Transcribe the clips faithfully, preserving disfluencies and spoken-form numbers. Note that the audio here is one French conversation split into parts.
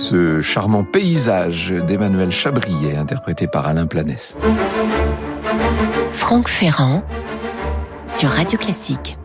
ce charmant paysage d'Emmanuel Chabrier, interprété par Alain Planès. Franck Ferrand, sur Radio Classique.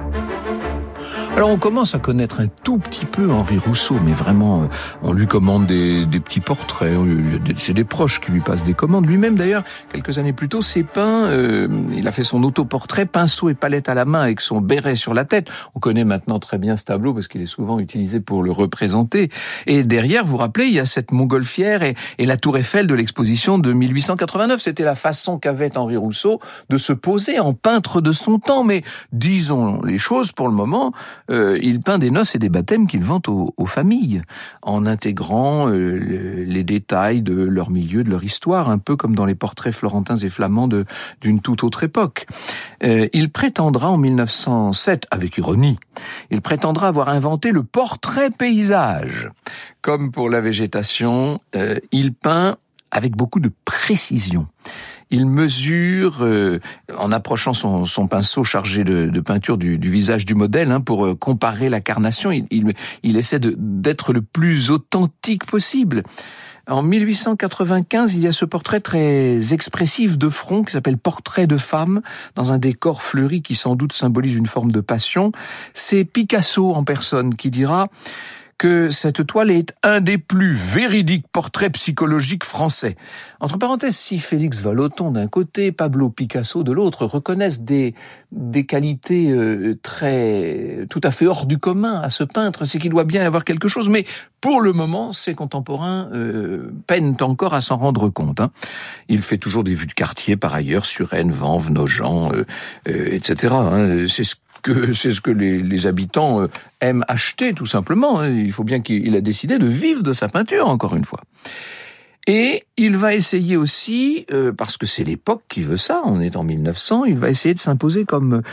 Alors on commence à connaître un tout petit peu Henri Rousseau, mais vraiment, on lui commande des, des petits portraits, c'est des proches qui lui passent des commandes. Lui-même d'ailleurs, quelques années plus tôt, s'est peint, euh, il a fait son autoportrait, pinceau et palette à la main avec son béret sur la tête. On connaît maintenant très bien ce tableau parce qu'il est souvent utilisé pour le représenter. Et derrière, vous vous rappelez, il y a cette montgolfière et, et la tour Eiffel de l'exposition de mille huit cent quatre-vingt-neuf. C'était la façon qu'avait Henri Rousseau de se poser en peintre de son temps. Mais disons les choses pour le moment, Euh, il peint des noces et des baptêmes qu'il vante aux, aux familles, en intégrant euh, les détails de leur milieu, de leur histoire, un peu comme dans les portraits florentins et flamands de, d'une toute autre époque. Euh, il prétendra en mille neuf cent sept, avec ironie, il prétendra avoir inventé le portrait paysage. Comme pour la végétation, euh, il peint avec beaucoup de précision. Il mesure, euh, en approchant son, son pinceau chargé de, de peinture du, du visage du modèle, hein, pour euh, comparer la carnation, il, il, il essaie de, d'être le plus authentique possible. En mille huit cent quatre-vingt-quinze, il y a ce portrait très expressif de front qui s'appelle Portrait de femme, dans un décor fleuri qui sans doute symbolise une forme de passion. C'est Picasso en personne qui dira que cette toile est un des plus véridiques portraits psychologiques français. Entre parenthèses, si Félix Vallotton d'un côté, Pablo Picasso de l'autre reconnaissent des, des qualités euh, très, tout à fait hors du commun à ce peintre, c'est qu'il doit bien y avoir quelque chose, mais pour le moment, ses contemporains euh, peinent encore à s'en rendre compte. Hein. Il fait toujours des vues de quartier, par ailleurs, Suresnes, Vanves, Nogent, euh, euh, et cetera. Hein. C'est ce que c'est ce que les, les habitants euh, aiment acheter, tout simplement. Il faut bien qu'il a décidé de vivre de sa peinture, encore une fois. Et il va essayer aussi, euh, parce que c'est l'époque qui veut ça, on est en mille neuf cents, il va essayer de s'imposer comme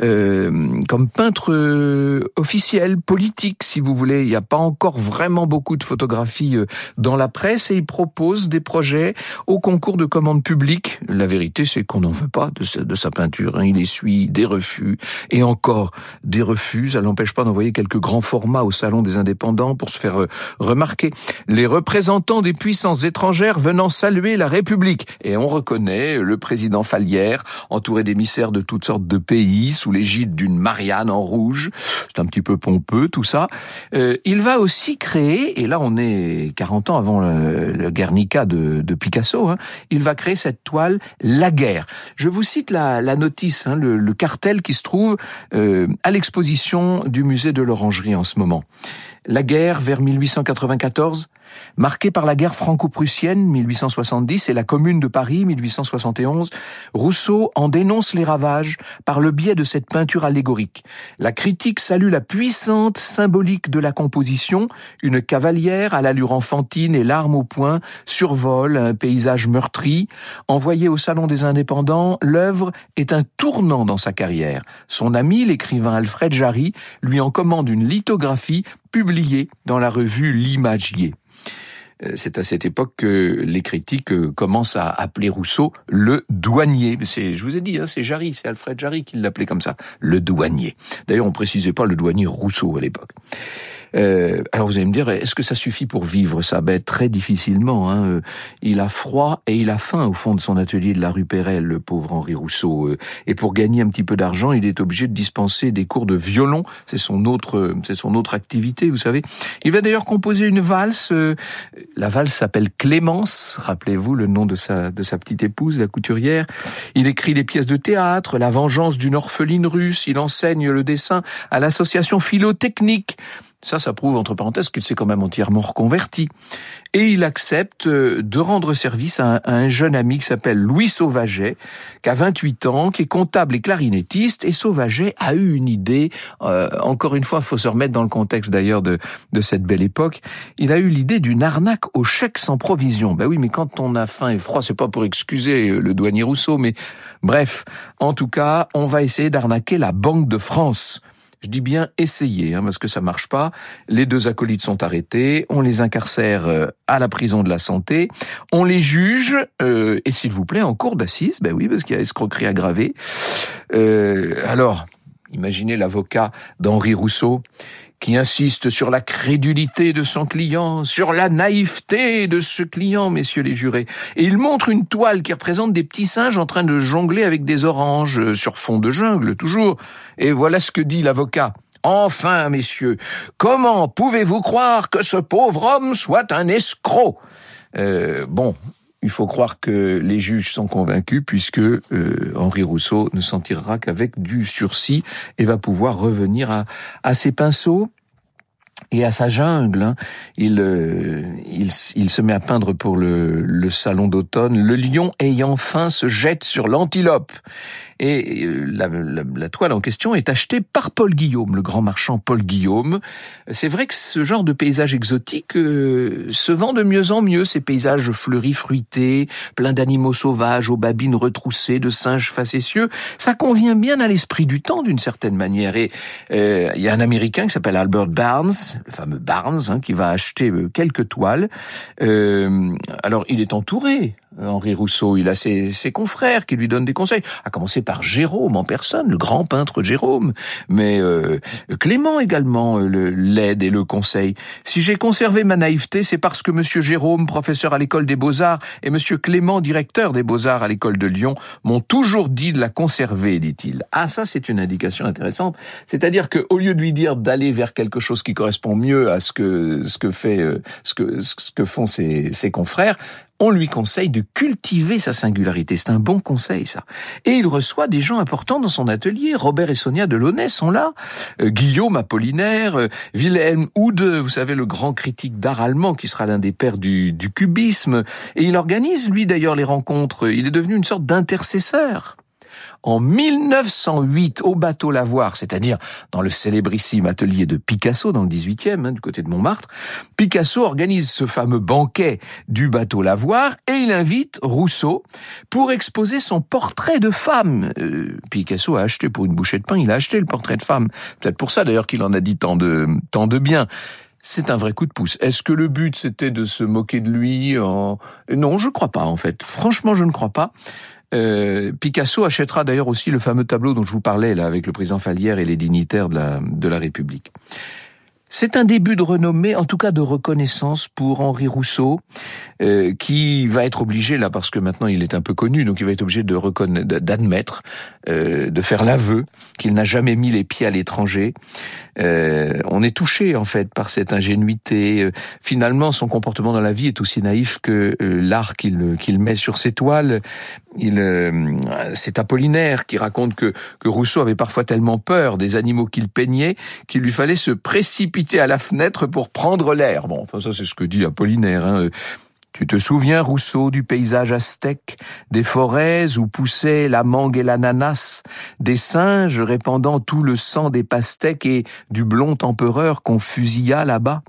euh, comme peintre euh, officiel, politique, si vous voulez. Il n'y a pas encore vraiment beaucoup de photographies euh, dans la presse, et il propose des projets au concours de commande publique. La vérité, c'est qu'on n'en veut pas de sa, de sa peinture. Hein. Il essuie des refus, et encore des refus. Ça l'empêche pas d'envoyer quelques grands formats au Salon des Indépendants pour se faire euh, remarquer. Les représentants des puissances étrangères venant saluer la République. Et on reconnaît le président Fallières, entouré d'émissaires de toutes sortes de pays, sous l'égide d'une Marianne en rouge. C'est un petit peu pompeux, tout ça. Euh, il va aussi créer, et là on est quarante ans avant le, le Guernica de, de Picasso, hein, il va créer cette toile La Guerre. Je vous cite la, la notice, hein, le, le cartel qui se trouve euh, à l'exposition du musée de l'Orangerie en ce moment. La guerre vers mille huit cent quatre-vingt-quatorze, marquée par la guerre franco-prussienne mille huit cent soixante-dix et la Commune de Paris mille huit cent soixante et onze, Rousseau en dénonce les ravages par le biais de cette peinture allégorique. La critique salue la puissante symbolique de la composition. Une cavalière à l'allure enfantine et l'arme au poing survole un paysage meurtri. Envoyée au Salon des Indépendants, l'œuvre est un tournant dans sa carrière. Son ami, l'écrivain Alfred Jarry, lui en commande une lithographie publiée dans la revue L'Imagier. C'est à cette époque que les critiques commencent à appeler Rousseau le douanier. C'est, je vous ai dit, hein, c'est Jarry, c'est Alfred Jarry qui l'appelait comme ça, le douanier. D'ailleurs, on précisait pas le douanier Rousseau à l'époque. Euh, alors vous allez me dire, est-ce que ça suffit pour vivre ça? Ben très difficilement. Hein. Il a froid et il a faim au fond de son atelier de la rue Pérel, le pauvre Henri Rousseau. Et pour gagner un petit peu d'argent, il est obligé de dispenser des cours de violon. C'est son autre, c'est son autre activité, vous savez. Il va d'ailleurs composer une valse. La valse s'appelle Clémence. Rappelez-vous le nom de sa de sa petite épouse, la couturière. Il écrit des pièces de théâtre, La vengeance d'une orpheline russe. Il enseigne le dessin à l'association philotechnique. Ça, ça prouve, entre parenthèses, qu'il s'est quand même entièrement reconverti. Et il accepte de rendre service à un, à un jeune ami qui s'appelle Louis Sauvaget, qui a vingt-huit ans, qui est comptable et clarinettiste. Et Sauvaget a eu une idée, euh, encore une fois, il faut se remettre dans le contexte d'ailleurs de, de cette belle époque. Il a eu l'idée d'une arnaque au chèque sans provision. Ben oui, mais quand on a faim et froid, c'est pas pour excuser le douanier Rousseau, mais bref, en tout cas, on va essayer d'arnaquer la Banque de France. Je dis bien essayer, hein, parce que ça marche pas. Les deux acolytes sont arrêtés, on les incarcère à la prison de la Santé, on les juge, euh, et s'il vous plaît, en cour d'assises, ben oui, parce qu'il y a escroquerie aggravée. Euh, alors, Imaginez l'avocat d'Henri Rousseau qui insiste sur la crédulité de son client, sur la naïveté de ce client, messieurs les jurés. Et il montre une toile qui représente des petits singes en train de jongler avec des oranges, sur fond de jungle, toujours. Et voilà ce que dit l'avocat. « Enfin, messieurs, comment pouvez-vous croire que ce pauvre homme soit un escroc ?» euh, Bon... Il faut croire que les juges sont convaincus puisque euh, Henri Rousseau ne s'en tirera qu'avec du sursis et va pouvoir revenir à, à ses pinceaux et à sa jungle. Hein. Il, euh, il, il se met à peindre pour le, le salon d'automne. Le lion ayant faim se jette sur l'antilope. Et la, la, la toile en question est achetée par Paul Guillaume, le grand marchand Paul Guillaume. C'est vrai que ce genre de paysage exotique euh, se vend de mieux en mieux, ces paysages fleuris, fruités, pleins d'animaux sauvages, aux babines retroussées, de singes facétieux. Ça convient bien à l'esprit du temps d'une certaine manière. Et euh, il y a un Américain qui s'appelle Albert Barnes, le fameux Barnes, hein, qui va acheter quelques toiles. Euh, alors il est entouré. Henri Rousseau, il a ses, ses confrères qui lui donnent des conseils, à commencer par Jérôme en personne, le grand peintre Jérôme, mais euh, Clément également le, l'aide et le conseille. Si j'ai conservé ma naïveté, c'est parce que monsieur Jérôme, professeur à l'école des Beaux-Arts, et monsieur Clément, directeur des Beaux-Arts à l'école de Lyon, m'ont toujours dit de la conserver, dit-il. Ah, ça c'est une indication intéressante, c'est-à-dire que au lieu de lui dire d'aller vers quelque chose qui correspond mieux à ce que ce que fait ce que ce que font ses, ses confrères, on lui conseille de cultiver sa singularité. C'est un bon conseil, ça. Et il reçoit des gens importants dans son atelier. Robert et Sonia Delaunay sont là. Euh, Guillaume Apollinaire, euh, Wilhelm Oude, vous savez, le grand critique d'art allemand qui sera l'un des pères du, du cubisme. Et il organise, lui, d'ailleurs, les rencontres. Il est devenu une sorte d'intercesseur. En mille neuf cent huit, au bateau Lavoir, c'est-à-dire dans le célébrissime atelier de Picasso, dans le dix-huitième, hein, du côté de Montmartre, Picasso organise ce fameux banquet du bateau Lavoir et il invite Rousseau pour exposer son portrait de femme. Euh, Picasso a acheté pour une bouchée de pain, il a acheté le portrait de femme. Peut-être pour ça d'ailleurs qu'il en a dit tant de, tant de bien. C'est un vrai coup de pouce. Est-ce que le but c'était de se moquer de lui en... Non, je crois pas en fait. Franchement, je ne crois pas. Euh, Picasso achètera d'ailleurs aussi le fameux tableau dont je vous parlais là avec le président Fallières et les dignitaires de la, de la République. C'est un début de renommée, en tout cas de reconnaissance pour Henri Rousseau, euh, qui va être obligé, là, parce que maintenant il est un peu connu, donc il va être obligé de reconnaître, d'admettre, euh, de faire l'aveu qu'il n'a jamais mis les pieds à l'étranger. Euh, on est touché, en fait, par cette ingénuité. Euh, finalement, son comportement dans la vie est aussi naïf que euh, l'art qu'il, qu'il met sur ses toiles. Il, euh, c'est Apollinaire qui raconte que, que Rousseau avait parfois tellement peur des animaux qu'il peignait qu'il lui fallait se précipiter à la fenêtre pour prendre l'air. Bon, enfin ça c'est ce que dit Apollinaire. Hein. Tu te souviens, Rousseau, du paysage aztèque, des forêts où poussaient la mangue et l'ananas, des singes répandant tout le sang des pastèques et du blond empereur qu'on fusilla là-bas.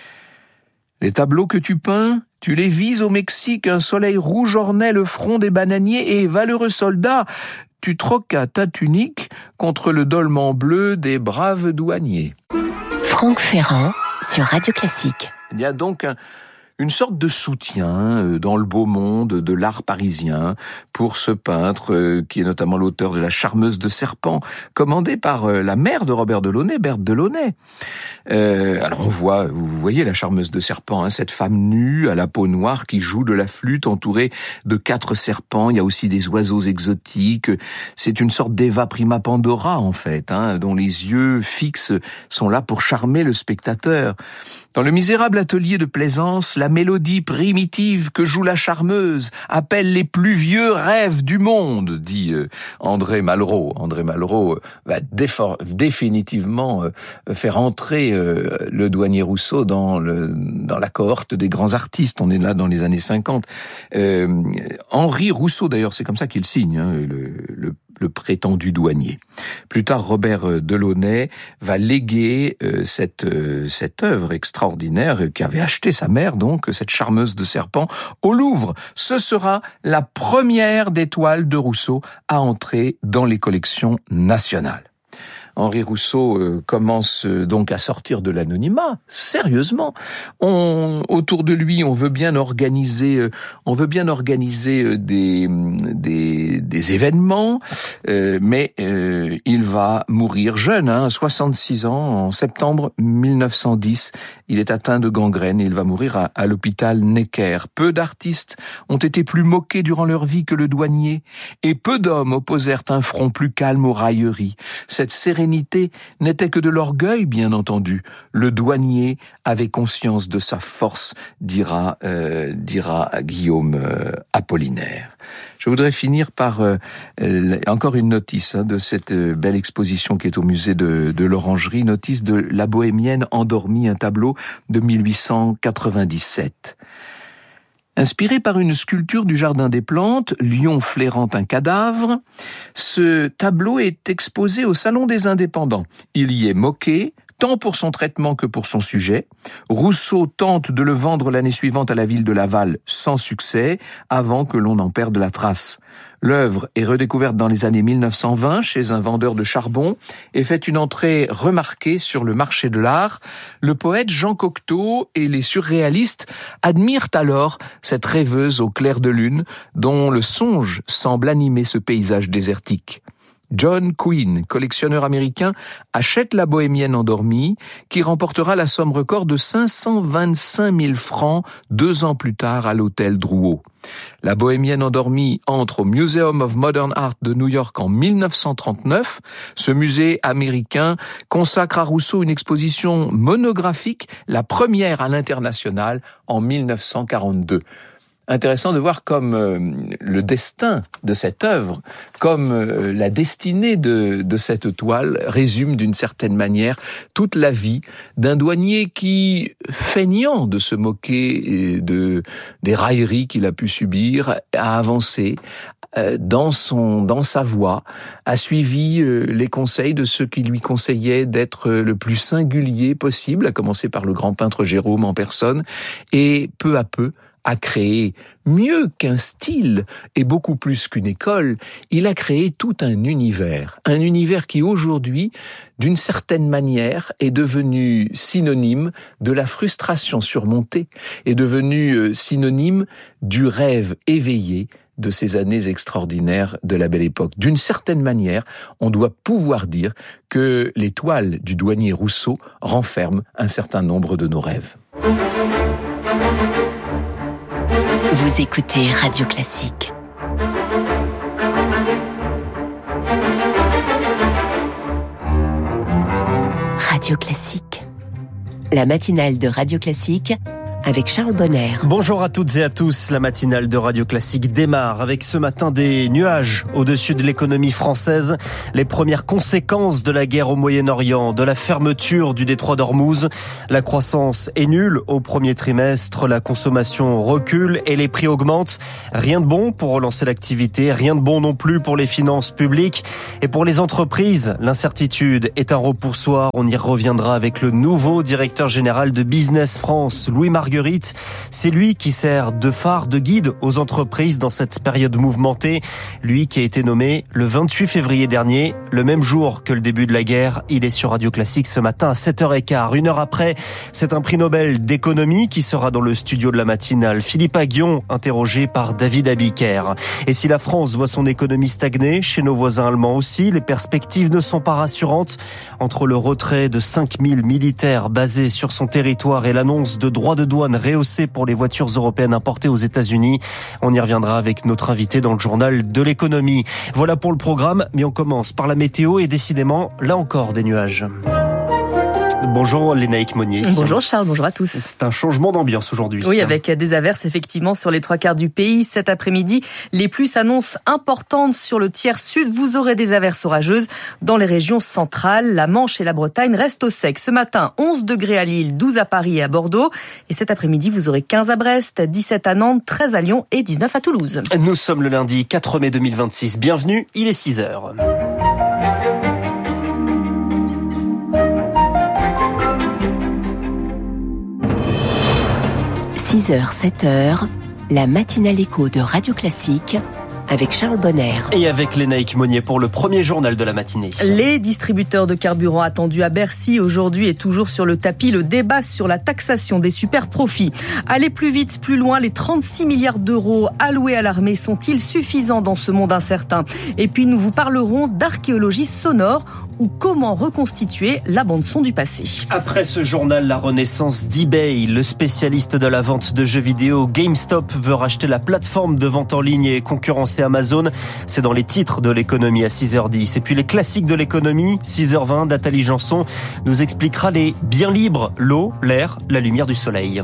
Les tableaux que tu peins, tu les vises au Mexique, un soleil rouge ornait le front des bananiers et, valeureux soldat, tu troquas ta tunique contre le dolman bleu des braves douaniers. Franck Ferrand sur Radio Classique. Il y a donc un, une sorte de soutien dans le beau monde de l'art parisien pour ce peintre qui est notamment l'auteur de La Charmeuse de Serpent, commandé par la mère de Robert Delaunay, Berthe Delaunay. Euh, alors on voit, vous voyez La Charmeuse de Serpent, hein, cette femme nue à la peau noire qui joue de la flûte entourée de quatre serpents. Il y a aussi des oiseaux exotiques. C'est une sorte d'Eva Prima Pandora en fait, hein, dont les yeux fixes sont là pour charmer le spectateur. Dans le misérable atelier de Plaisance, la mélodie primitive que joue la charmeuse appelle les plus vieux rêves du monde, dit euh, André Malraux. André Malraux va défor- définitivement euh, faire entrer euh, le douanier Rousseau dans, le, dans la cohorte des grands artistes. On est là dans les années cinquante. Euh, Henri Rousseau, d'ailleurs, c'est comme ça qu'il signe, hein, le, le le prétendu douanier. Plus tard, Robert Delaunay va léguer euh, cette, euh, cette œuvre extraordinaire qu'avait achetée sa mère, donc, cette Charmeuse de Serpent, au Louvre. Ce sera la première des toiles de Rousseau à entrer dans les collections nationales. Henri Rousseau euh, commence euh, donc à sortir de l'anonymat, sérieusement. On, autour de lui, on veut bien organiser, euh, on veut bien organiser euh, des, des, des événements, euh, mais euh, il va mourir jeune, hein, soixante-six ans, en septembre mille neuf cent dix. Il est atteint de gangrène et il va mourir à, à l'hôpital Necker. Peu d'artistes ont été plus moqués durant leur vie que le douanier, et peu d'hommes opposèrent un front plus calme aux railleries. Cette sérénité n'était que de l'orgueil, bien entendu. Le douanier avait conscience de sa force, dira, euh, dira Guillaume euh, Apollinaire. Je voudrais finir par euh, euh, encore une notice hein, de cette euh, belle exposition qui est au musée de, de l'Orangerie, notice de La Bohémienne endormie, un tableau de mille huit cent quatre-vingt-dix-sept. Inspiré par une sculpture du Jardin des Plantes, lion flairant un cadavre, ce tableau est exposé au Salon des Indépendants. Il y est moqué, tant pour son traitement que pour son sujet. Rousseau tente de le vendre l'année suivante à la ville de Laval sans succès, avant que l'on en perde la trace. L'œuvre est redécouverte dans les années mille neuf cent vingt chez un vendeur de charbon et fait une entrée remarquée sur le marché de l'art. Le poète Jean Cocteau et les surréalistes admirent alors cette rêveuse au clair de lune dont le songe semble animer ce paysage désertique. John Quinn, collectionneur américain, achète La Bohémienne endormie, qui remportera la somme record de cinq cent vingt-cinq mille francs deux ans plus tard à l'hôtel Drouot. La Bohémienne endormie entre au Museum of Modern Art de New York en mille neuf cent trente-neuf. Ce musée américain consacre à Rousseau une exposition monographique, la première à l'international en mille neuf cent quarante-deux. Intéressant de voir comme euh, le destin de cette œuvre, comme euh, la destinée de, de cette toile résume d'une certaine manière toute la vie d'un douanier qui, feignant de se moquer de, des railleries qu'il a pu subir, a avancé euh, dans son, dans sa voie, a suivi euh, les conseils de ceux qui lui conseillaient d'être le plus singulier possible, à commencer par le grand peintre Gérôme en personne, et peu à peu, a créé mieux qu'un style et beaucoup plus qu'une école, il a créé tout un univers. Un univers qui aujourd'hui, d'une certaine manière, est devenu synonyme de la frustration surmontée, est devenu synonyme du rêve éveillé de ces années extraordinaires de la Belle Époque. D'une certaine manière, on doit pouvoir dire que les toiles du douanier Rousseau renferment un certain nombre de nos rêves. Vous écoutez Radio Classique. Radio Classique. La matinale de Radio Classique avec Charles Bonner. Bonjour à toutes et à tous. La matinale de Radio Classique démarre avec ce matin des nuages au-dessus de l'économie française. Les premières conséquences de la guerre au Moyen-Orient, de la fermeture du détroit d'Ormuz. La croissance est nulle au premier trimestre, la consommation recule et les prix augmentent. Rien de bon pour relancer l'activité, rien de bon non plus pour les finances publiques. Et pour les entreprises, l'incertitude est un repoussoir. On y reviendra avec le nouveau directeur général de Business France, Louis Marguerite. C'est lui qui sert de phare, de guide aux entreprises dans cette période mouvementée. Lui qui a été nommé le vingt-huit février dernier, le même jour que le début de la guerre. Il est sur Radio Classique ce matin à sept heures quinze. Une heure après, c'est un prix Nobel d'économie qui sera dans le studio de la matinale. Philippe Aghion, interrogé par David Abiker. Et si la France voit son économie stagner, chez nos voisins allemands aussi, les perspectives ne sont pas rassurantes. Entre le retrait de cinq mille militaires basés sur son territoire et l'annonce de droits de douane rehaussé pour les voitures européennes importées aux États-Unis. On y reviendra avec notre invité dans le journal de l'économie. Voilà pour le programme, mais on commence par la météo et décidément, là encore, des nuages. Bonjour Lénaïque Monnier. Bonjour Charles, bonjour à tous. C'est un changement d'ambiance aujourd'hui. Oui, avec des averses effectivement sur les trois quarts du pays. Cet après-midi, les pluies s'annoncent importantes sur le tiers sud. Vous aurez des averses orageuses dans les régions centrales. La Manche et la Bretagne restent au sec. Ce matin, onze degrés à Lille, douze à Paris et à Bordeaux. Et cet après-midi, vous aurez quinze à Brest, dix-sept à Nantes, treize à Lyon et dix-neuf à Toulouse. Nous sommes le lundi quatre mai deux mille vingt-six. Bienvenue, il est six heures. six heures, sept heures, la matinale écho de Radio Classique avec Charles Bonner. Et avec Lénaïque Monnier pour le premier journal de la matinée. Les distributeurs de carburant attendus à Bercy aujourd'hui est toujours sur le tapis le débat sur la taxation des super profits. Aller plus vite, plus loin, les trente-six milliards d'euros alloués à l'armée sont-ils suffisants dans ce monde incertain? Et puis nous vous parlerons d'archéologie sonore ou comment reconstituer la bande-son du passé. Après ce journal, la renaissance d'eBay. Le spécialiste de la vente de jeux vidéo GameStop veut racheter la plateforme de vente en ligne et concurrencer Amazon. C'est dans les titres de l'économie à six heures dix. Et puis les classiques de l'économie, six heures vingt, Nathalie Janson nous expliquera les biens libres, l'eau, l'air, la lumière du soleil.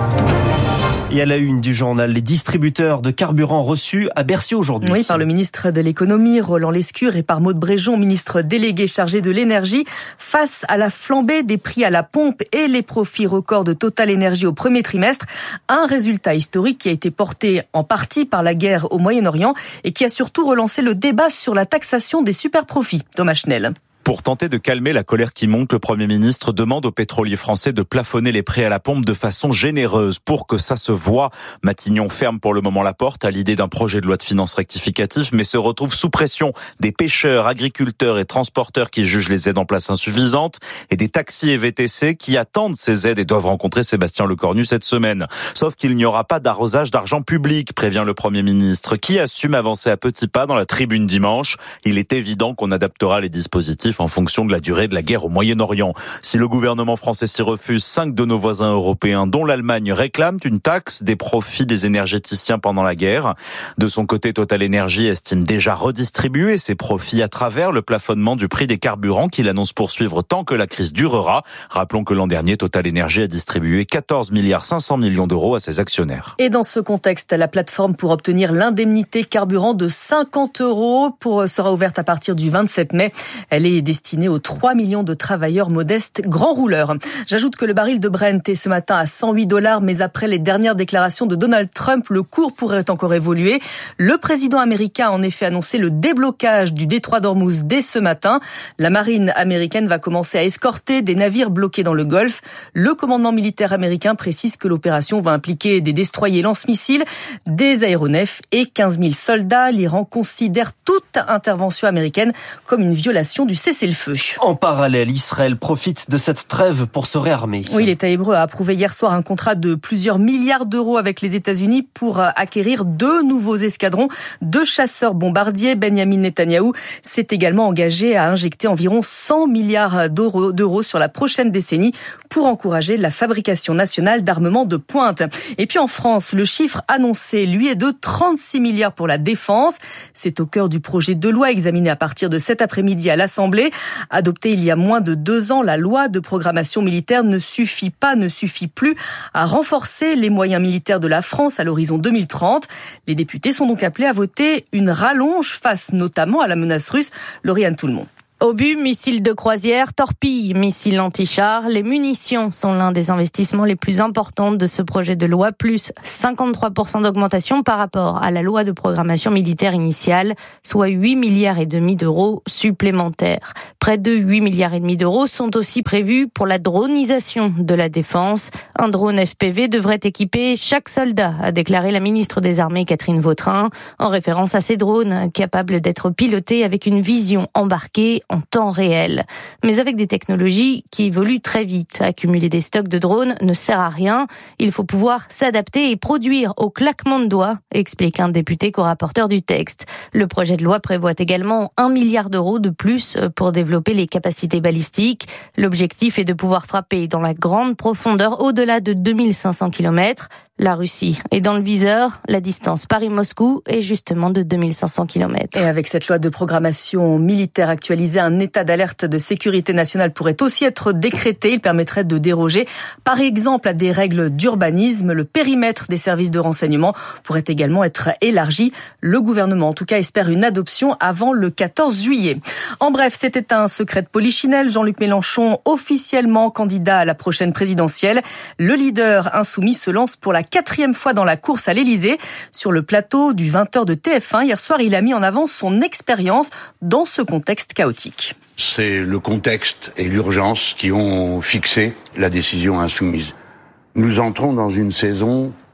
Et à la une du journal, les distributeurs de carburant reçus à Bercy aujourd'hui. Oui, par le ministre de l'économie, Roland Lescure, et par Maud Bréjon, ministre délégué chargé de l'énergie. Face à la flambée des prix à la pompe et les profits records de Total Énergie au premier trimestre, un résultat historique qui a été porté en partie par la guerre au Moyen-Orient et qui a surtout relancé le débat sur la taxation des super-profits. Thomas Schnell. Pour tenter de calmer la colère qui monte, le Premier ministre demande aux pétroliers français de plafonner les prix à la pompe de façon généreuse pour que ça se voie. Matignon ferme pour le moment la porte à l'idée d'un projet de loi de finances rectificatif, mais se retrouve sous pression des pêcheurs, agriculteurs et transporteurs qui jugent les aides en place insuffisantes et des taxis et V T C qui attendent ces aides et doivent rencontrer Sébastien Lecornu cette semaine. Sauf qu'il n'y aura pas d'arrosage d'argent public, prévient le Premier ministre, qui assume avancer à petits pas dans la tribune dimanche. Il est évident qu'on adaptera les dispositifs en fonction de la durée de la guerre au Moyen-Orient. Si le gouvernement français s'y refuse, cinq de nos voisins européens, dont l'Allemagne, réclament une taxe des profits des énergéticiens pendant la guerre. De son côté, Total Énergie estime déjà redistribuer ses profits à travers le plafonnement du prix des carburants qu'il annonce poursuivre tant que la crise durera. Rappelons que l'an dernier, Total Énergie a distribué quatorze milliards cinq cents millions d'euros à ses actionnaires. Et dans ce contexte, la plateforme pour obtenir l'indemnité carburant de cinquante euros pour, sera ouverte à partir du vingt-sept mai. Elle est destinée aux trois millions de travailleurs modestes grands rouleurs. J'ajoute que le baril de Brent est ce matin à cent huit dollars, mais après les dernières déclarations de Donald Trump, le cours pourrait encore évoluer. Le président américain a en effet annoncé le déblocage du détroit d'Ormuz dès ce matin. La marine américaine va commencer à escorter des navires bloqués dans le Golfe. Le commandement militaire américain précise que l'opération va impliquer des destroyers lance-missiles, des aéronefs et quinze mille soldats. L'Iran considère toute intervention américaine comme une violation du cessez-le-feu. En parallèle, Israël profite de cette trêve pour se réarmer. Oui, l'État hébreu a approuvé hier soir un contrat de plusieurs milliards d'euros avec les États-Unis pour acquérir deux nouveaux escadrons de chasseurs bombardiers. Benjamin Netanyahou s'est également engagé à injecter environ cent milliards d'euros, d'euros sur la prochaine décennie pour encourager la fabrication nationale d'armements de pointe. Et puis en France, le chiffre annoncé, lui, est de trente-six milliards pour la défense. C'est au cœur du projet de loi examiné à partir de cet après-midi à l'Assemblée. Adoptée il y a moins de deux ans, la loi de programmation militaire ne suffit pas, ne suffit plus à renforcer les moyens militaires de la France à l'horizon deux mille trente. Les députés sont donc appelés à voter une rallonge face notamment à la menace russe. Lauriane Tout-le-Monde. Obus, missiles de croisière, torpilles, missiles anti-chars, les munitions sont l'un des investissements les plus importants de ce projet de loi, plus cinquante-trois pour cent d'augmentation par rapport à la loi de programmation militaire initiale, soit huit milliards et demi d'euros supplémentaires. Près de huit milliards et demi d'euros sont aussi prévus pour la dronisation de la défense. Un drone F P V devrait équiper chaque soldat, a déclaré la ministre des Armées Catherine Vautrin, en référence à ces drones capables d'être pilotés avec une vision embarquée en temps réel. Mais avec des technologies qui évoluent très vite. Accumuler des stocks de drones ne sert à rien. Il faut pouvoir s'adapter et produire au claquement de doigts, explique un député co-rapporteur du texte. Le projet de loi prévoit également un milliard d'euros de plus pour développer les capacités balistiques. L'objectif est de pouvoir frapper dans la grande profondeur au-delà de deux mille cinq cents kilomètres. La Russie est dans le viseur. La distance Paris-Moscou est justement de deux mille cinq cents kilomètres. Et avec cette loi de programmation militaire actualisée, un état d'alerte de sécurité nationale pourrait aussi être décrété. Il permettrait de déroger, par exemple, à des règles d'urbanisme. Le périmètre des services de renseignement pourrait également être élargi. Le gouvernement, en tout cas, espère une adoption avant le quatorze juillet. En bref, c'était un secret de polichinelle. Jean-Luc Mélenchon, officiellement candidat à la prochaine présidentielle. Le leader insoumis se lance pour la quatrième fois dans la course à l'Élysée. Sur le plateau du vingt heures de T F un, hier soir, il a mis en avant son expérience dans ce contexte chaotique. C'est le contexte et l'urgence qui ont fixé la décision insoumise. Nous entrons dans une saison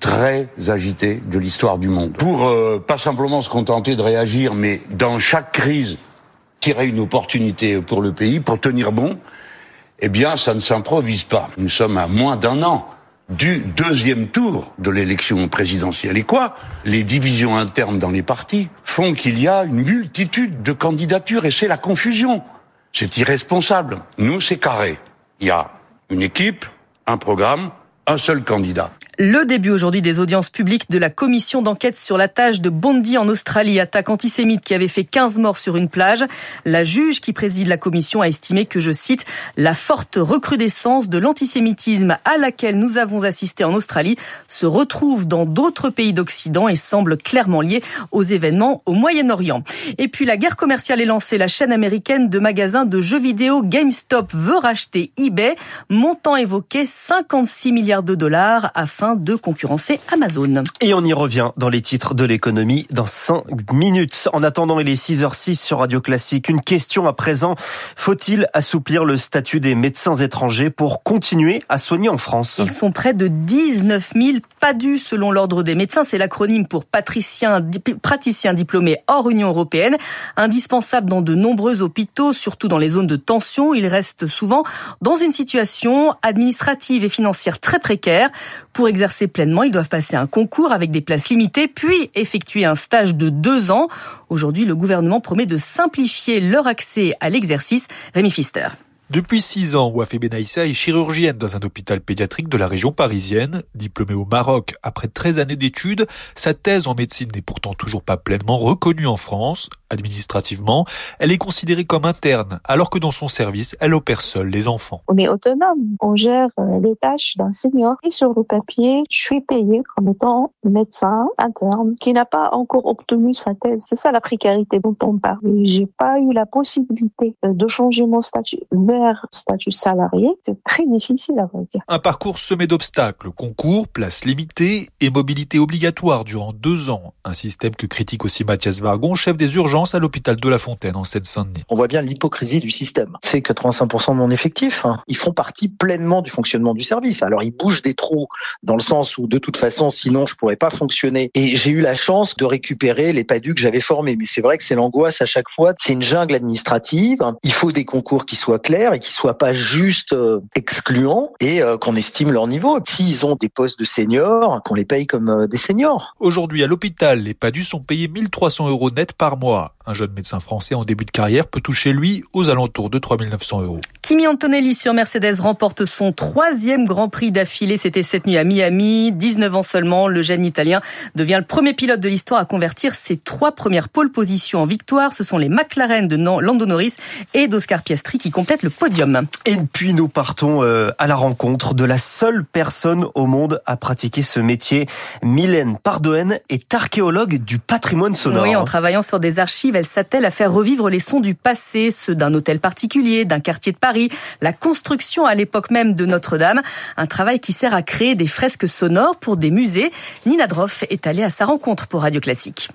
très agité de l'histoire du monde. Pour euh, pas simplement se contenter de réagir, mais dans chaque crise, tirer une opportunité pour le pays, pour tenir bon, eh bien, ça ne s'improvise pas. Nous sommes à moins d'un an du deuxième tour de l'élection présidentielle. Et quoi ? Les divisions internes dans les partis font qu'il y a une multitude de candidatures et c'est la confusion. C'est irresponsable. Nous, c'est carré. Il y a une équipe, un programme, un seul candidat. Le début aujourd'hui des audiences publiques de la commission d'enquête sur l'attaque de Bondi en Australie, attaque antisémite qui avait fait quinze morts sur une plage. La juge qui préside la commission a estimé que, je cite, la forte recrudescence de l'antisémitisme à laquelle nous avons assisté en Australie se retrouve dans d'autres pays d'Occident et semble clairement liée aux événements au Moyen-Orient. Et puis la guerre commerciale est lancée. La chaîne américaine de magasins de jeux vidéo GameStop veut racheter eBay, montant évoqué cinquante-six milliards de dollars afin de concurrencer Amazon. Et on y revient dans les titres de l'économie dans cinq minutes. En attendant, il est six heures zéro six sur Radio Classique. Une question à présent. Faut-il assouplir le statut des médecins étrangers pour continuer à soigner en France ? Ils sont près de dix-neuf mille P A D U selon l'Ordre des médecins. C'est l'acronyme pour patricien, dip, praticien diplômé hors Union européenne. Indispensable dans de nombreux hôpitaux, surtout dans les zones de tension. Ils restent souvent dans une situation administrative et financière très précaire. Pour exercer pleinement, ils doivent passer un concours avec des places limitées, puis effectuer un stage de deux ans. Aujourd'hui, le gouvernement promet de simplifier leur accès à l'exercice. Rémi Pfister. Depuis six ans, Wafé Benaïssa est chirurgienne dans un hôpital pédiatrique de la région parisienne. Diplômée au Maroc après treize années d'études, sa thèse en médecine n'est pourtant toujours pas pleinement reconnue en France. Administrativement, elle est considérée comme interne, alors que dans son service, elle opère seule les enfants. On est autonome, on gère les tâches d'un senior. Et sur le papier, je suis payée comme étant médecin interne qui n'a pas encore obtenu sa thèse. C'est ça la précarité dont on parle. J'ai pas eu la possibilité de changer mon statut vers statut salarié. C'est très difficile à vrai dire. Un parcours semé d'obstacles, concours, places limitées et mobilité obligatoire durant deux ans. Un système que critique aussi Mathias Vargon, chef des urgences à l'hôpital de La Fontaine en Seine-Saint-Denis. On voit bien l'hypocrisie du système. C'est quatre-vingt-cinq pour cent de mon effectif. Hein. Ils font partie pleinement du fonctionnement du service. Alors ils bougent des trous dans le sens où de toute façon sinon je pourrais pas fonctionner. Et j'ai eu la chance de récupérer les P A D U que j'avais formés. Mais c'est vrai que c'est l'angoisse à chaque fois. C'est une jungle administrative. Il faut des concours qui soient clairs et qui soient pas juste euh, excluants et euh, qu'on estime leur niveau. S'ils ont des postes de seniors, qu'on les paye comme euh, des seniors. Aujourd'hui à l'hôpital, les P A D U sont payés mille trois cents euros net par mois. Un jeune médecin français en début de carrière peut toucher, lui, aux alentours de trois mille neuf cents euros. Kimi Antonelli sur Mercedes remporte son troisième Grand Prix d'affilée. C'était cette nuit à Miami. dix-neuf ans seulement, le jeune Italien devient le premier pilote de l'histoire à convertir ses trois premières pole positions en victoire. Ce sont les McLaren de Lando Norris et d'Oscar Piastri qui complètent le podium. Et puis nous partons à la rencontre de la seule personne au monde à pratiquer ce métier. Mylène Pardoen est archéologue du patrimoine sonore. Oui, en travaillant sur des archives, elle s'attelle à faire revivre les sons du passé, ceux d'un hôtel particulier, d'un quartier de Paris, la construction à l'époque même de Notre-Dame. Un travail qui sert à créer des fresques sonores pour des musées. Nina Droff est allée à sa rencontre pour Radio Classique.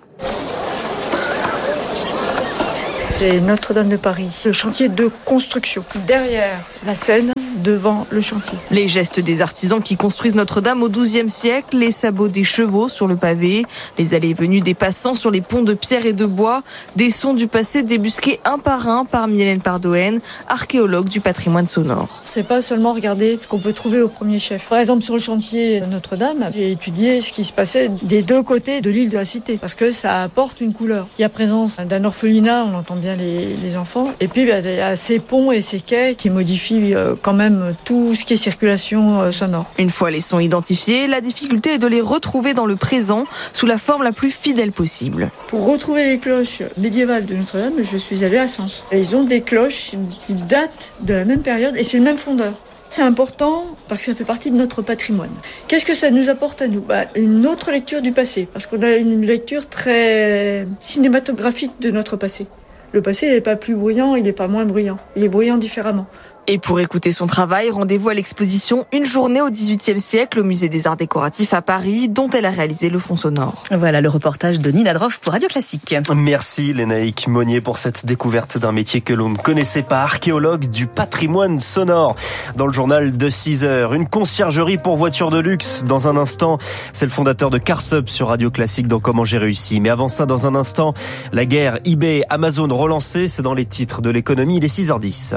C'est Notre-Dame de Paris, le chantier de construction. Derrière la scène, devant le chantier. Les gestes des artisans qui construisent Notre-Dame au douzième siècle, les sabots des chevaux sur le pavé, les allées et venues des passants sur les ponts de pierre et de bois, des sons du passé débusqués un par un par Mylène Pardoen, archéologue du patrimoine sonore. C'est pas seulement regarder ce qu'on peut trouver au premier chef. Par exemple, sur le chantier Notre-Dame, j'ai étudié ce qui se passait des deux côtés de l'île de la Cité, parce que ça apporte une couleur. Il y a présence d'un orphelinat, on entend bien les, les enfants, et puis bah, il y a ces ponts et ces quais qui modifient euh, quand même tout ce qui est circulation sonore. Une fois les sons identifiés, la difficulté est de les retrouver dans le présent sous la forme la plus fidèle possible. Pour retrouver les cloches médiévales de Notre-Dame, je suis allée à Sens. Et ils ont des cloches qui datent de la même période et c'est le même fondeur. C'est important parce que ça fait partie de notre patrimoine. Qu'est-ce que ça nous apporte à nous ? Bah, une autre lecture du passé, parce qu'on a une lecture très cinématographique de notre passé. Le passé, il n'est pas plus bruyant, il n'est pas moins bruyant. Il est bruyant différemment. Et pour écouter son travail, rendez-vous à l'exposition Une journée au dix-huitième siècle au Musée des Arts Décoratifs à Paris, dont elle a réalisé le fond sonore. Voilà le reportage de Nina Droff pour Radio Classique. Merci Lénaïque Monnier pour cette découverte d'un métier que l'on ne connaissait pas, archéologue du patrimoine sonore. Dans le journal de six heures, une conciergerie pour voitures de luxe. Dans un instant, c'est le fondateur de CarSup sur Radio Classique dans Comment j'ai réussi. Mais avant ça, dans un instant, la guerre eBay, Amazon relancée, c'est dans les titres de l'économie, il est six heures dix.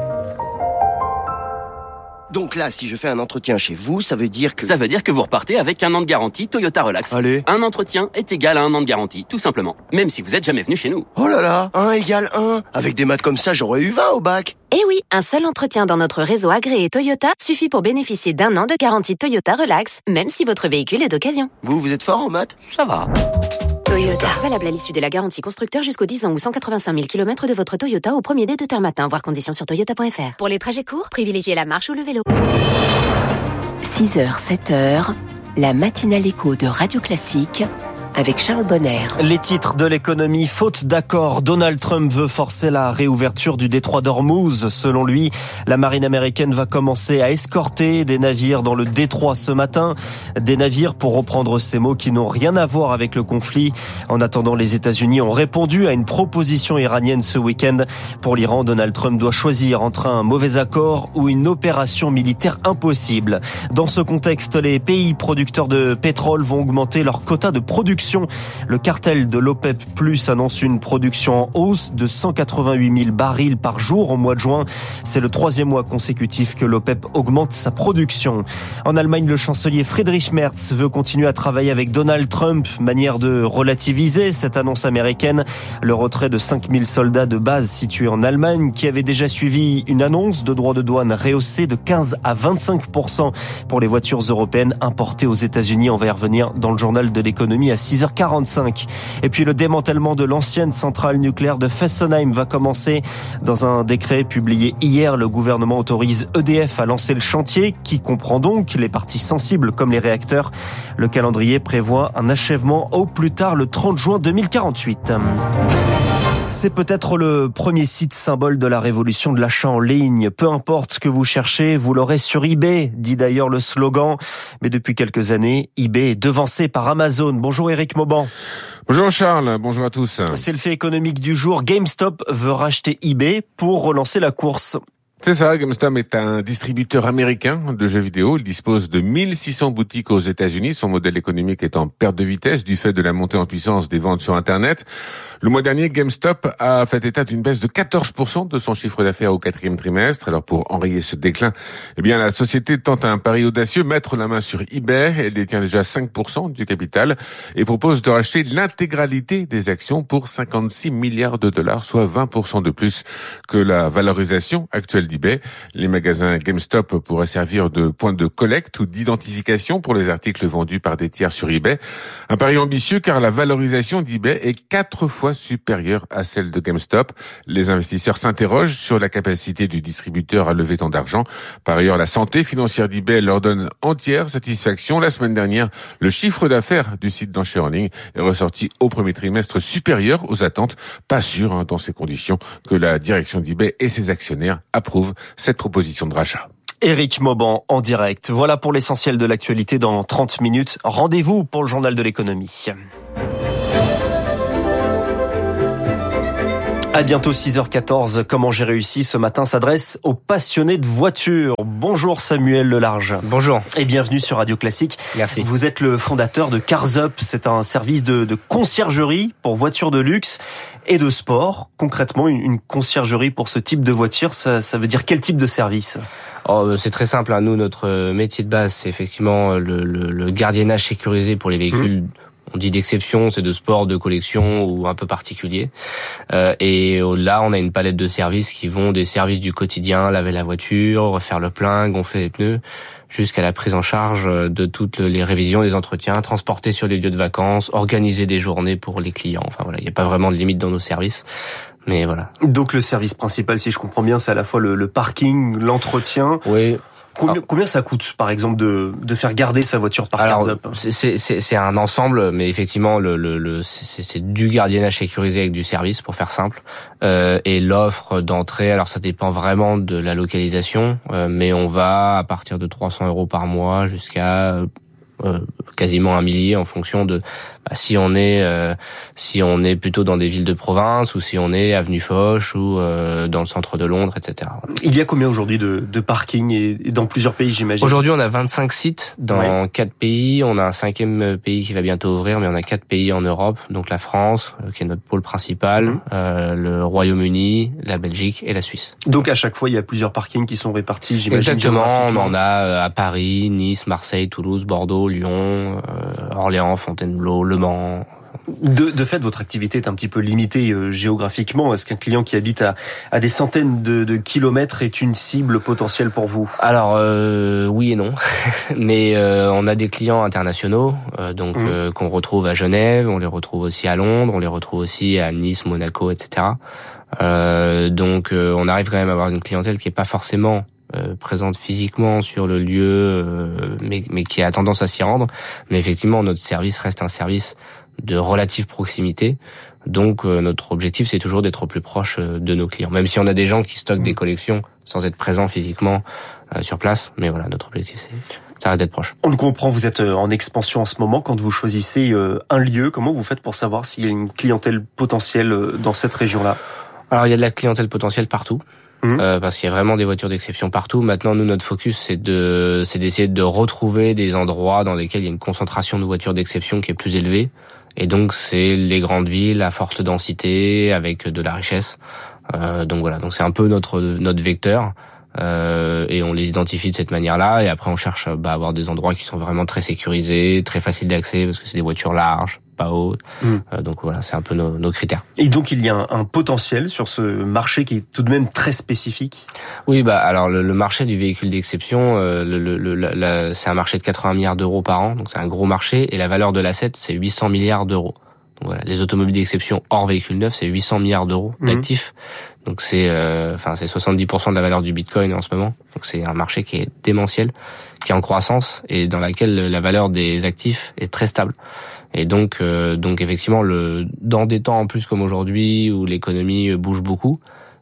Donc là, si je fais un entretien chez vous, ça veut dire que... Ça veut dire que vous repartez avec un an de garantie Toyota Relax. Allez. Un entretien est égal à un an de garantie, tout simplement. Même si vous êtes jamais venu chez nous. Oh là là, un égale un. Avec des maths comme ça, j'aurais eu vingt au bac. Eh oui, un seul entretien dans notre réseau agréé Toyota suffit pour bénéficier d'un an de garantie Toyota Relax, même si votre véhicule est d'occasion. Vous, vous êtes fort en maths? Ça va. Toyota. Valable à l'issue de la garantie constructeur jusqu'aux dix ans ou cent quatre-vingt-cinq mille kilomètres de votre Toyota au premier dé de terre matin. Voir conditions sur toyota point f r. Pour les trajets courts, privilégiez la marche ou le vélo. six heures, sept heures, la matinale écho de Radio Classique avec Charles Bonner. Les titres de l'économie, faute d'accord, Donald Trump veut forcer la réouverture du détroit d'Ormuz. Selon lui, la marine américaine va commencer à escorter des navires dans le détroit ce matin. Des navires, pour reprendre ces mots, qui n'ont rien à voir avec le conflit. En attendant, les États-Unis ont répondu à une proposition iranienne ce week-end. Pour l'Iran, Donald Trump doit choisir entre un mauvais accord ou une opération militaire impossible. Dans ce contexte, les pays producteurs de pétrole vont augmenter leur quota de production. Le cartel de l'OPEP plus annonce une production en hausse de cent quatre-vingt-huit mille barils par jour au mois de juin. C'est le troisième mois consécutif que l'OPEP augmente sa production. En Allemagne, le chancelier Friedrich Merz veut continuer à travailler avec Donald Trump, manière de relativiser cette annonce américaine. Le retrait de cinq mille soldats de base situés en Allemagne, qui avait déjà suivi une annonce de droits de douane rehaussés de quinze à vingt-cinq pour cent pour les voitures européennes importées aux États-Unis. On va y revenir dans le journal de l'économie à six heures quarante-cinq. Et puis le démantèlement de l'ancienne centrale nucléaire de Fessenheim va commencer. Dans un décret publié hier, le gouvernement autorise E D F à lancer le chantier, qui comprend donc les parties sensibles comme les réacteurs. Le calendrier prévoit un achèvement au plus tard le trente juin deux mille quarante-huit. C'est peut-être le premier site symbole de la révolution de l'achat en ligne. Peu importe ce que vous cherchez, vous l'aurez sur eBay, dit d'ailleurs le slogan. Mais depuis quelques années, eBay est devancé par Amazon. Bonjour Éric Mauban. Bonjour Charles, bonjour à tous. C'est le fait économique du jour. GameStop veut racheter eBay pour relancer la course. C'est ça, GameStop est un distributeur américain de jeux vidéo. Il dispose de mille six cents boutiques aux États-Unis. Son modèle économique est en perte de vitesse du fait de la montée en puissance des ventes sur Internet. Le mois dernier, GameStop a fait état d'une baisse de quatorze pour cent de son chiffre d'affaires au quatrième trimestre. Alors pour enrayer ce déclin, eh bien la société tente un pari audacieux, mettre la main sur eBay. Elle détient déjà cinq pour cent du capital et propose de racheter l'intégralité des actions pour cinquante-six milliards de dollars, soit vingt pour cent de plus que la valorisation actuelle d'eBay. Les magasins GameStop pourraient servir de point de collecte ou d'identification pour les articles vendus par des tiers sur eBay. Un pari ambitieux car la valorisation d'eBay est quatre fois supérieure à celle de GameStop. Les investisseurs s'interrogent sur la capacité du distributeur à lever tant d'argent. Par ailleurs, la santé financière d'eBay leur donne entière satisfaction. La semaine dernière, le chiffre d'affaires du site d'enchères en ligne est ressorti au premier trimestre supérieur aux attentes. Pas sûr, hein, dans ces conditions, que la direction d'eBay et ses actionnaires approuvent cette proposition de rachat. Éric Mauban en direct. Voilà pour l'essentiel de l'actualité dans trente minutes. Rendez-vous pour le journal de l'économie. À bientôt six heures quatorze. Comment j'ai réussi ce matin s'adresse aux passionnés de voitures. Bonjour Samuel Lelarge. Bonjour. Et bienvenue sur Radio Classique. Merci. Vous êtes le fondateur de CarSup. C'est un service de, de conciergerie pour voitures de luxe et de sport. Concrètement, une, une conciergerie pour ce type de voiture, ça, ça veut dire quel type de service ? Oh, c'est très simple. Hein. Nous, notre métier de base, c'est effectivement le, le, le gardiennage sécurisé pour les véhicules. Mmh. On dit d'exception, c'est de sport, de collection ou un peu particulier. Euh, et là, on a une palette de services qui vont des services du quotidien, laver la voiture, refaire le plein, gonfler les pneus, jusqu'à la prise en charge de toutes les révisions, les entretiens, transporter sur les lieux de vacances, organiser des journées pour les clients. Enfin voilà, il n'y a pas vraiment de limite dans nos services. Mais voilà. Donc le service principal, si je comprends bien, c'est à la fois le, le parking, l'entretien. Oui. Combien, combien ça coûte, par exemple, de, de faire garder sa voiture par Alors, CarZup? c'est, c'est, c'est un ensemble, mais effectivement, le, le, le c'est, c'est du gardiennage sécurisé avec du service, pour faire simple. Euh, et l'offre d'entrée, alors ça dépend vraiment de la localisation, euh, mais on va à partir de trois cents euros par mois jusqu'à euh, quasiment un millier en fonction de bah, si on est euh, si on est plutôt dans des villes de province ou si on est avenue Foch ou euh, dans le centre de Londres, et cetera. Il y a combien aujourd'hui de, de parking et, et dans plusieurs pays, j'imagine? Aujourd'hui, on a vingt-cinq sites dans ouais. quatre pays. On a un cinquième pays qui va bientôt ouvrir, mais on a quatre pays en Europe. Donc la France, euh, qui est notre pôle principal, mmh. euh, le Royaume-Uni, la Belgique et la Suisse. Donc à chaque fois, il y a plusieurs parkings qui sont répartis, j'imagine. Exactement. On en a à Paris, Nice, Marseille, Toulouse, Bordeaux, Lyon, euh, Orléans, Fontainebleau, Le Mans. De, de fait, votre activité est un petit peu limitée euh, géographiquement. Est-ce qu'un client qui habite à, à des centaines de, de kilomètres est une cible potentielle pour vous? Alors euh, oui et non, mais euh, on a des clients internationaux, euh, donc mmh. euh, qu'on retrouve à Genève, on les retrouve aussi à Londres, on les retrouve aussi à Nice, Monaco, et cetera. Euh, donc euh, on arrive quand même à avoir une clientèle qui est pas forcément Euh, présente physiquement sur le lieu, euh, mais, mais qui a tendance à s'y rendre. Mais effectivement, notre service reste un service de relative proximité. Donc, euh, notre objectif, c'est toujours d'être au plus proche euh, de nos clients. Même si on a des gens qui stockent des collections sans être présents physiquement euh, sur place. Mais voilà, notre objectif, c'est ça reste d'être proche. On le comprend, vous êtes en expansion en ce moment. Quand vous choisissez euh, un lieu, comment vous faites pour savoir s'il y a une clientèle potentielle euh, dans cette région-là? Alors, il y a de la clientèle potentielle partout. Mmh. Euh, parce qu'il y a vraiment des voitures d'exception partout. Maintenant, nous, notre focus, c'est de, c'est d'essayer de retrouver des endroits dans lesquels il y a une concentration de voitures d'exception qui est plus élevée. Et donc, c'est les grandes villes à forte densité, avec de la richesse. Euh, donc voilà. Donc c'est un peu notre notre vecteur. Euh, et on les identifie de cette manière-là. Et après, on cherche bah, à avoir des endroits qui sont vraiment très sécurisés, très faciles d'accès, parce que c'est des voitures larges, pas hautes. Mmh. Euh, donc voilà, c'est un peu nos, nos critères. Et donc, il y a un, un potentiel sur ce marché qui est tout de même très spécifique. Oui, bah alors le, le marché du véhicule d'exception, euh, le, le, le, la, c'est un marché de quatre-vingts milliards d'euros par an, donc c'est un gros marché. Et la valeur de l'asset, c'est huit cents milliards d'euros. Donc voilà, les automobiles d'exception hors véhicule neuf, c'est huit cents milliards d'euros mmh. d'actifs. Donc c'est, euh, enfin c'est soixante-dix pour cent de la valeur du Bitcoin en ce moment. Donc c'est un marché qui est démentiel, qui est en croissance et dans laquelle la valeur des actifs est très stable. Et donc, euh, donc effectivement, le dans des temps en plus comme aujourd'hui où l'économie bouge beaucoup,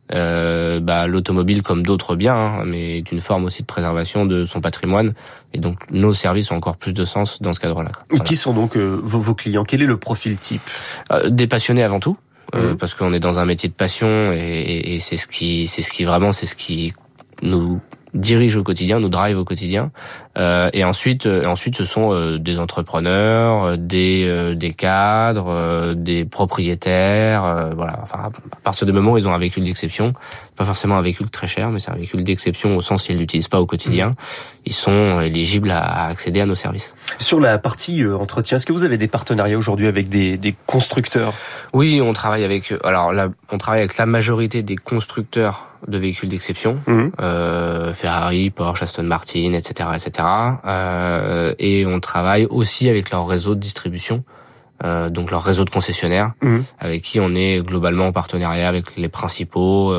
euh, bah l'automobile comme d'autres biens, hein, mais est une forme aussi de préservation de son patrimoine. Et donc nos services ont encore plus de sens dans ce cadre-là. Voilà. Qui sont donc euh, vos, vos clients? Quel est le profil type? euh, Des passionnés avant tout. Euh, mmh. Parce qu'on est dans un métier de passion et, et, et c'est ce qui, c'est ce qui vraiment, c'est ce qui nous dirige au quotidien, nous drive au quotidien. Euh, et ensuite, euh, ensuite, ce sont euh, des entrepreneurs, des euh, des cadres, euh, des propriétaires. Euh, voilà. Enfin, à partir du moment où ils ont un véhicule d'exception, pas forcément un véhicule très cher, mais c'est un véhicule d'exception au sens s'ils l'utilisent pas au quotidien, ils sont éligibles à accéder à nos services. Sur la partie euh, entretien, est-ce que vous avez des partenariats aujourd'hui avec des, des constructeurs? Oui, on travaille avec. Alors là, on travaille avec la majorité des constructeurs de véhicules d'exception, mmh. euh, Ferrari, Porsche, Aston Martin, et cetera, et cetera. Euh, et on travaille aussi avec leur réseau de distribution, euh, donc leur réseau de concessionnaires, mmh. avec qui on est globalement en partenariat avec les principaux,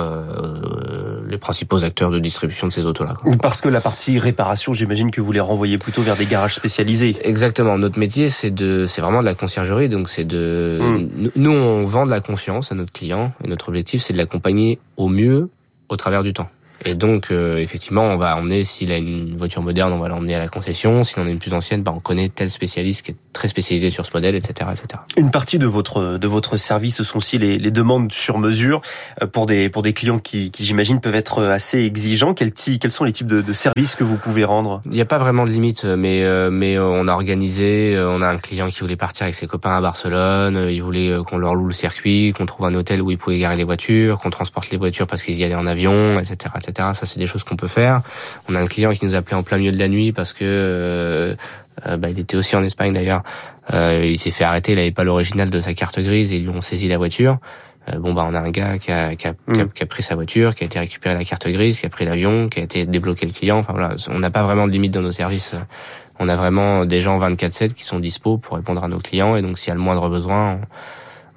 euh, les principaux acteurs de distribution de ces autos-là. Parce que la partie réparation, j'imagine que vous les renvoyez plutôt vers des garages spécialisés. Exactement. Notre métier, c'est de, c'est vraiment de la conciergerie, donc c'est de, mmh. nous, on vend de la confiance à notre client, et notre objectif, c'est de l'accompagner au mieux au travers du temps. Et donc, euh, effectivement, on va emmener, s'il a une voiture moderne, on va l'emmener à la concession. S'il en a une plus ancienne, bah, on connaît tel spécialiste qui est très spécialisé sur ce modèle, et cetera, et cetera. Une partie de votre de votre service, ce sont aussi les, les demandes sur mesure pour des pour des clients qui, qui j'imagine peuvent être assez exigeants. Quels quels sont les types de, de services que vous pouvez rendre? Il n'y a pas vraiment de limite, mais euh, mais on a organisé. On a un client qui voulait partir avec ses copains à Barcelone. Il voulait qu'on leur loue le circuit, qu'on trouve un hôtel où ils pouvaient garer les voitures, qu'on transporte les voitures parce qu'ils y allaient en avion, et cetera, et cetera. Ça, c'est des choses qu'on peut faire. On a un client qui nous a appelé en plein milieu de la nuit parce que euh, euh, bah, il était aussi en Espagne d'ailleurs. Euh, il s'est fait arrêter, il avait pas l'original de sa carte grise et ils lui ont saisi la voiture. Euh, bon bah on a un gars qui a, qui, a, mmh. qui, a, qui a pris sa voiture, qui a été récupéré la carte grise, qui a pris l'avion, qui a été débloqué le client. Enfin voilà, on n'a pas vraiment de limite dans nos services. On a vraiment des gens vingt-quatre sept qui sont dispo pour répondre à nos clients et donc s'il y a le moindre besoin,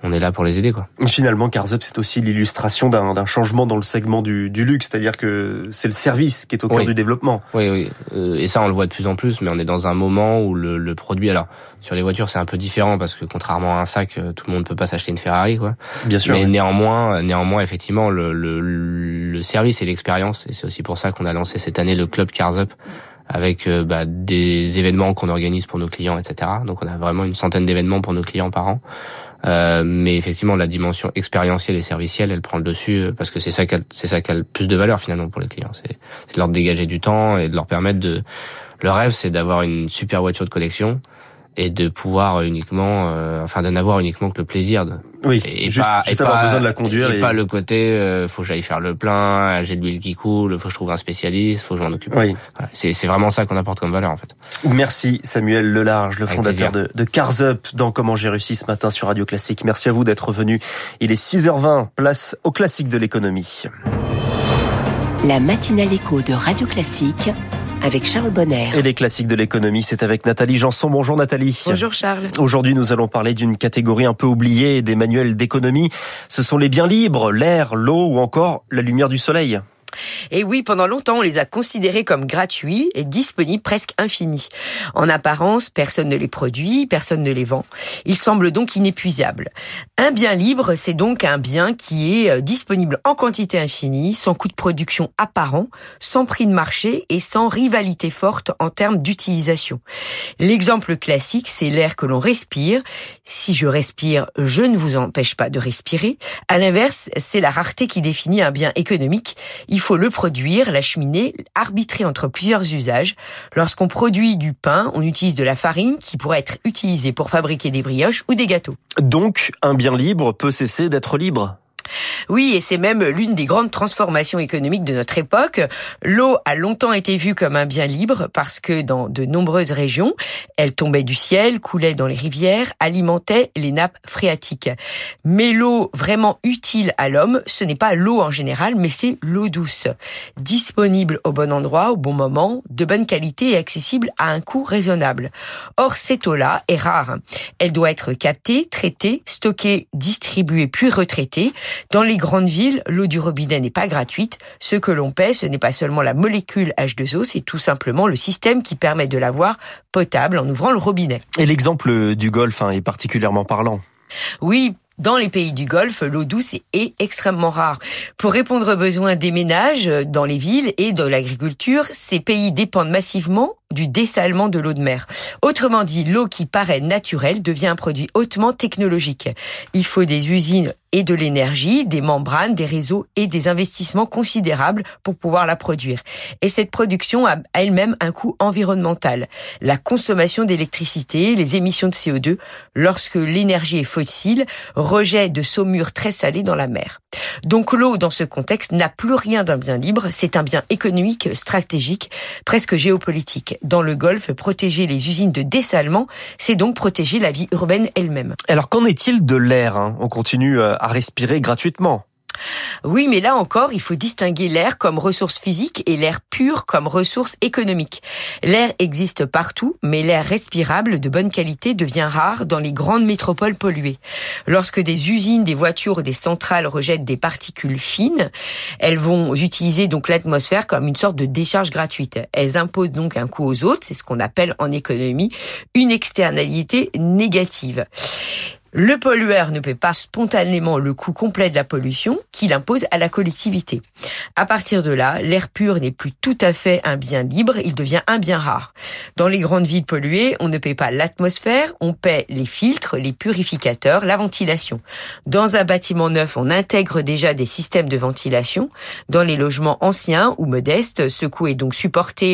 on est là pour les aider, quoi. Finalement, Cars Up, c'est aussi l'illustration d'un, d'un changement dans le segment du, du luxe, c'est-à-dire que c'est le service qui est au cœur oui. du développement. Oui, oui. Euh, et ça, on le voit de plus en plus, mais on est dans un moment où le, le produit, alors, sur les voitures, c'est un peu différent parce que contrairement à un sac, tout le monde ne peut pas s'acheter une Ferrari, quoi. Bien sûr. Mais oui. néanmoins, néanmoins, effectivement, le, le, le service et l'expérience, et c'est aussi pour ça qu'on a lancé cette année le club Cars Up, avec euh, bah, des événements qu'on organise pour nos clients, et cetera. Donc on a vraiment une centaine d'événements pour nos clients par an. Euh, mais effectivement, la dimension expérientielle et servicielle, elle prend le dessus parce que c'est ça qui a, c'est ça qui a le plus de valeur finalement pour les clients. C'est, c'est de leur dégager du temps et de leur permettre de. Le rêve, c'est d'avoir une super voiture de collection et de pouvoir uniquement, euh, enfin, de n'avoir uniquement que le plaisir de. Oui. Et, et juste, pas, juste et avoir pas, besoin de la conduire et, et pas le côté, euh, faut que j'aille faire le plein, j'ai de l'huile qui coule, faut que je trouve un spécialiste, faut que je m'en occupe. Oui. Voilà. C'est, c'est vraiment ça qu'on apporte comme valeur en fait. Merci Samuel Lelarge, le Avec fondateur de, de Cars Up dans Comment j'ai réussi ce matin sur Radio Classique. Merci à vous d'être venu. Il est six heures vingt, place au classique de l'économie. La matinale écho de Radio Classique avec Charles Bonner. Et les classiques de l'économie, c'est avec Nathalie Janson. Bonjour Nathalie. Bonjour Charles. Aujourd'hui, nous allons parler d'une catégorie un peu oubliée des manuels d'économie. Ce sont les biens libres, l'air, l'eau ou encore la lumière du soleil. Et oui, pendant longtemps, on les a considérés comme gratuits et disponibles presque infinis. En apparence, personne ne les produit, personne ne les vend. Ils semblent donc inépuisables. Un bien libre, c'est donc un bien qui est disponible en quantité infinie, sans coût de production apparent, sans prix de marché et sans rivalité forte en termes d'utilisation. L'exemple classique, c'est l'air que l'on respire. Si je respire, je ne vous empêche pas de respirer. À l'inverse, c'est la rareté qui définit un bien économique. Il faut le produire, l'acheminer, arbitrer entre plusieurs usages. Lorsqu'on produit du pain, on utilise de la farine qui pourrait être utilisée pour fabriquer des brioches ou des gâteaux. Donc, un bien libre peut cesser d'être libre ? Oui, et c'est même l'une des grandes transformations économiques de notre époque. L'eau a longtemps été vue comme un bien libre parce que dans de nombreuses régions, elle tombait du ciel, coulait dans les rivières, alimentait les nappes phréatiques. Mais l'eau vraiment utile à l'homme, ce n'est pas l'eau en général, mais c'est l'eau douce. Disponible au bon endroit, au bon moment, de bonne qualité et accessible à un coût raisonnable. Or, cette eau-là est rare. Elle doit être captée, traitée, stockée, distribuée puis retraitée. Dans les grandes villes, l'eau du robinet n'est pas gratuite. Ce que l'on paie, ce n'est pas seulement la molécule H deux O, c'est tout simplement le système qui permet de l'avoir potable en ouvrant le robinet. Et l'exemple du Golfe hein, est particulièrement parlant. Oui. Dans les pays du Golfe, l'eau douce est extrêmement rare. Pour répondre aux besoins des ménages dans les villes et de l'agriculture, ces pays dépendent massivement du dessalement de l'eau de mer. Autrement dit, l'eau qui paraît naturelle devient un produit hautement technologique. Il faut des usines et de l'énergie, des membranes, des réseaux et des investissements considérables pour pouvoir la produire. Et cette production a elle-même un coût environnemental. La consommation d'électricité, les émissions de C O deux, lorsque l'énergie est fossile, rejet de saumure très salée dans la mer. Donc l'eau, dans ce contexte, n'a plus rien d'un bien libre, c'est un bien économique, stratégique, presque géopolitique. Dans le Golfe, protéger les usines de dessalement, c'est donc protéger la vie urbaine elle-même. Alors qu'en est-il de l'air hein ? On continue à respirer gratuitement. Oui, mais là encore, il faut distinguer l'air comme ressource physique et l'air pur comme ressource économique. L'air existe partout, mais l'air respirable de bonne qualité devient rare dans les grandes métropoles polluées. Lorsque des usines, des voitures ou des centrales rejettent des particules fines, elles vont utiliser donc l'atmosphère comme une sorte de décharge gratuite. Elles imposent donc un coût aux autres, c'est ce qu'on appelle en économie une externalité négative. Le pollueur ne paie pas spontanément le coût complet de la pollution qu'il impose à la collectivité. À partir de là, l'air pur n'est plus tout à fait un bien libre, il devient un bien rare. Dans les grandes villes polluées, on ne paie pas l'atmosphère, on paie les filtres, les purificateurs, la ventilation. Dans un bâtiment neuf, on intègre déjà des systèmes de ventilation. Dans les logements anciens ou modestes, ce coût est donc supporté